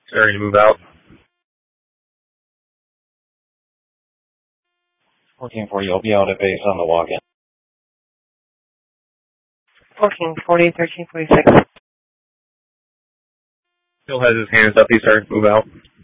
Starting to move out. 1440 OBL to base on the walk-in. 1440, 1346. Still has his hands up. He's starting to move out.